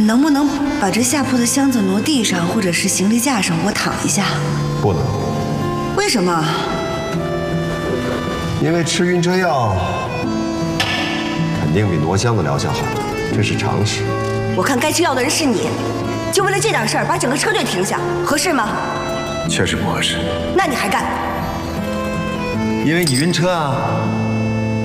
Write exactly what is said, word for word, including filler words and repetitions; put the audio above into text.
能不能把这下铺的箱子挪地上，或者是行李架上，我躺一下？ 不能。 为什么？ 因为吃晕车药肯定比挪箱子疗效好，这是常识。 我看该吃药的人是你，就为了这点事儿把整个车队停下，合适吗？ 确实不合适。 那你还干？ 因为你晕车啊。